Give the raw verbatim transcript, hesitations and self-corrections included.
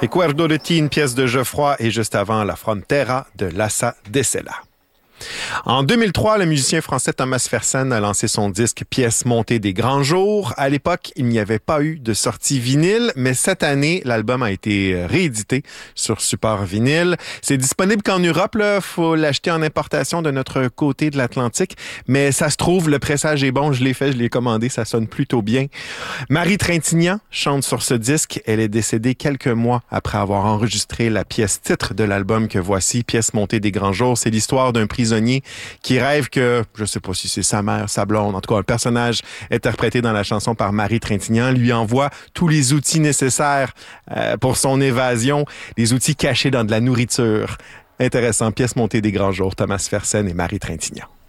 Ecuerdo de Ti, une pièce de Geoffroy, et juste avant La Frontera de Lassa de Sela. En deux mille trois, le musicien français Thomas Fersen a lancé son disque Pièces montées des grands jours. À l'époque, il n'y avait pas eu de sortie vinyle, mais cette année, l'album a été réédité sur support vinyle. C'est disponible qu'en Europe, là, faut l'acheter en importation de notre côté de l'Atlantique, mais ça se trouve, le pressage est bon, je l'ai fait, je l'ai commandé, ça sonne plutôt bien. Marie Trintignant chante sur ce disque. Elle est décédée quelques mois après avoir enregistré la pièce titre de l'album que voici, Pièces montées des grands jours. C'est l'histoire d'un prisonnier qui rêve que, je sais pas si c'est sa mère, sa blonde, en tout cas un personnage interprété dans la chanson par Marie Trintignant, lui envoie tous les outils nécessaires euh, pour son évasion, les outils cachés dans de la nourriture. Intéressant, pièce montée des grands jours, Thomas Fersen et Marie Trintignant.